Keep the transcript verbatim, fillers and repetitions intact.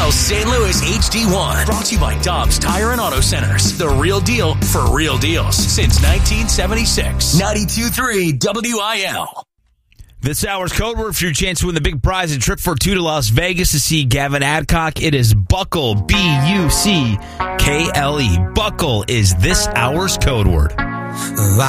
L Saint Louis H D one. Brought to you by Dobbs Tire and Auto Centers. The real deal for real deals since nineteen seventy-six. ninety-two point three W I L. This hour's code word for your chance to win the big prize and trip for two to Las Vegas to see Gavin Adcock. It is Buckle, B U C K L E. Buckle is this hour's code word.